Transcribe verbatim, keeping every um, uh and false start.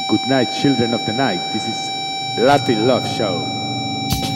Good night, children of the night. This is Latin Love Show.